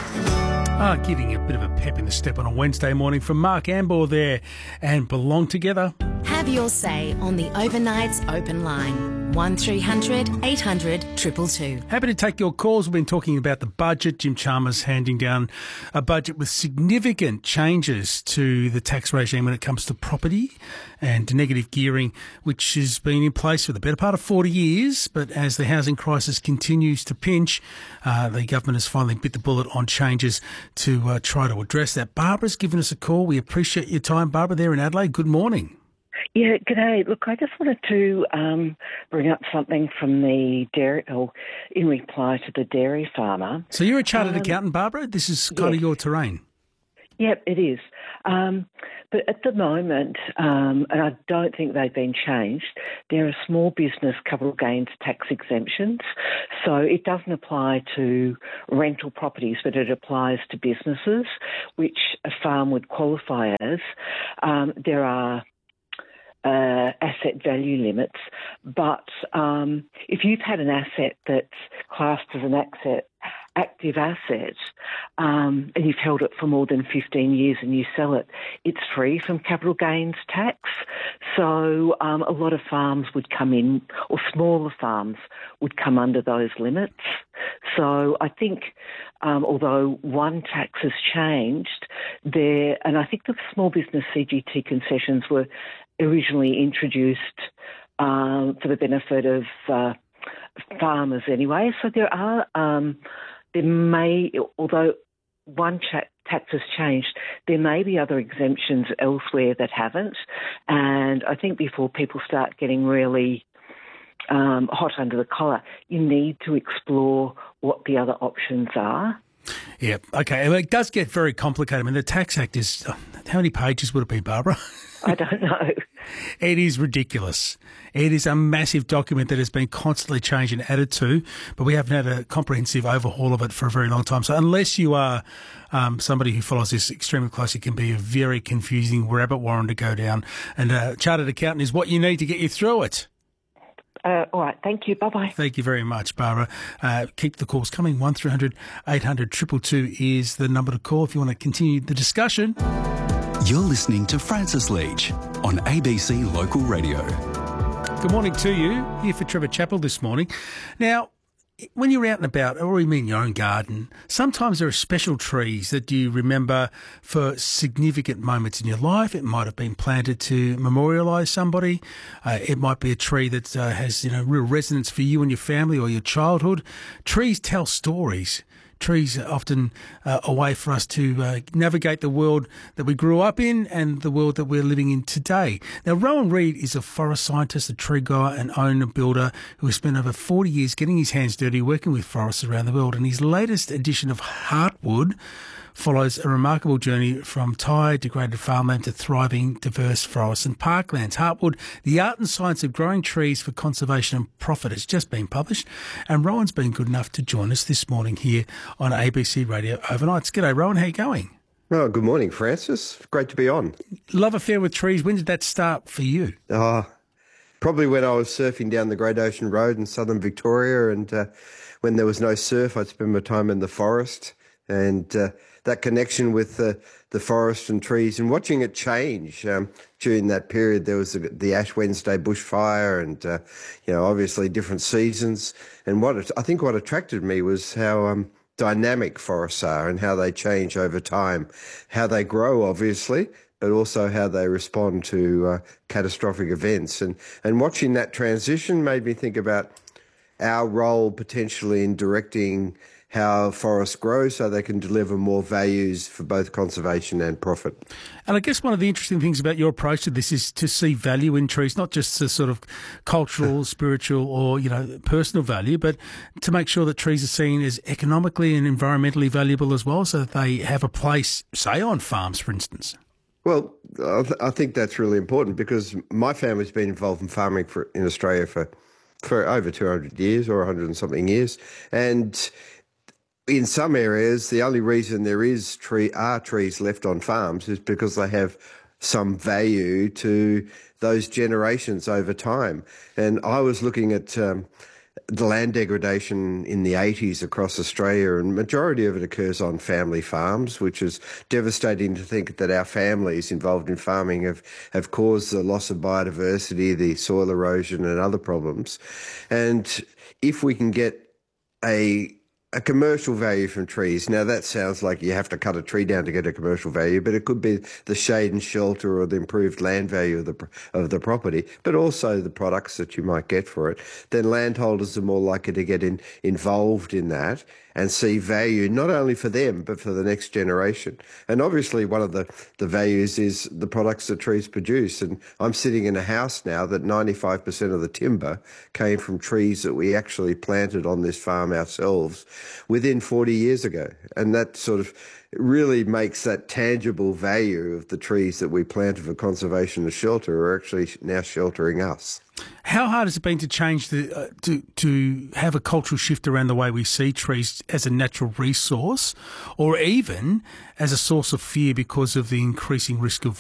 Giving a bit of a pep in the step on a Wednesday morning from Mark Amble there and Belong Together. Have your say on the Overnight's open line. 1300 800 222. Happy to take your calls. We've been talking about the budget. Jim Chalmers handing down a budget with significant changes to the tax regime when it comes to property and negative gearing, which has been in place for the better part of 40 years. But as the housing crisis continues to pinch, the government has finally bit the bullet on changes to try to address that. Barbara's given us a call. We appreciate your time, Barbara, there in Adelaide. Good morning. Yeah, g'day. Look, I just wanted to bring up something from the dairy, in reply to the dairy farmer. So you're a chartered accountant, Barbara? This is kind of your terrain. Yep, it is. But at the moment, and I don't think they've been changed, there are small business capital gains tax exemptions. So it doesn't apply to rental properties, but it applies to businesses, which a farm would qualify as. There are asset value limits, but if you've had an asset that's classed as an active asset and you've held it for more than 15 years and you sell it, it's free from capital gains tax. So a lot of farms would come in, or smaller farms would come under those limits. So I think although one tax has changed there, and I think the small business CGT concessions were originally introduced for the benefit of farmers anyway. So there may, although one tax has changed, there may be other exemptions elsewhere that haven't. And I think before people start getting really hot under the collar, you need to explore what the other options are. Yeah, okay. It does get very complicated. I mean, the Tax Act is, how many pages would it be, Barbara? I don't know. It is ridiculous. It is a massive document that has been constantly changed and added to, but we haven't had a comprehensive overhaul of it for a very long time. So unless you are somebody who follows this extremely closely, it can be a very confusing rabbit warren to go down. And a chartered accountant is what you need to get you through it. All right, thank you. Bye-bye. Thank you very much, Barbara. Keep the calls coming. 1300 800 222 is the number to call if you want to continue the discussion. You're listening to Francis Leach on ABC Local Radio. Good morning to you. Here for Trevor Chappell this morning. Now, when you're out and about, or even in your own garden, sometimes there are special trees that you remember for significant moments in your life. It might have been planted to memorialise somebody. It might be a tree that has real resonance for you and your family or your childhood. Trees tell stories. Trees are often a way for us to navigate the world that we grew up in and the world that we're living in today. Now, Rowan Reid is a forest scientist, a tree grower and owner builder who has spent over 40 years getting his hands dirty working with forests around the world. And his latest edition of Heartwood follows a remarkable journey from tired, degraded farmland to thriving, diverse forests and parklands. Heartwood, The Art and Science of Growing Trees for Conservation and Profit, has just been published, and Rowan's been good enough to join us this morning here on ABC Radio Overnights. G'day, Rowan. How are you going? Oh, good morning, Francis. Great to be on. Love affair with trees. When did that start for you? Probably when I was surfing down the Great Ocean Road in southern Victoria, and when there was no surf, I'd spend my time in the forest, and that connection with the forest and trees and watching it change. During that period, there was the Ash Wednesday bushfire and, obviously different seasons. And I think what attracted me was how dynamic forests are and how they change over time, how they grow, obviously, but also how they respond to catastrophic events. And watching that transition made me think about our role potentially in directing how forests grow so they can deliver more values for both conservation and profit. And I guess one of the interesting things about your approach to this is to see value in trees, not just a sort of cultural, spiritual or, personal value, but to make sure that trees are seen as economically and environmentally valuable as well, so that they have a place, say, on farms, for instance. Well, I think that's really important because my family's been involved in farming in Australia for over 200 years or 100 and something years. And in some areas, the only reason there are trees left on farms is because they have some value to those generations over time. And I was looking at the land degradation in the 80s across Australia, and majority of it occurs on family farms, which is devastating to think that our families involved in farming have caused the loss of biodiversity, the soil erosion and other problems. And if we can get a commercial value from trees. Now, that sounds like you have to cut a tree down to get a commercial value, but it could be the shade and shelter or the improved land value of the property, but also the products that you might get for it. Then landholders are more likely to get involved in that and see value not only for them, but for the next generation. And obviously one of the values is the products that trees produce. And I'm sitting in a house now that 95% of the timber came from trees that we actually planted on this farm ourselves within 40 years ago. And that sort of really makes that tangible value of the trees that we planted for conservation and shelter are actually now sheltering us. How hard has it been to change to have a cultural shift around the way we see trees as a natural resource, or even as a source of fear because of the increasing risk of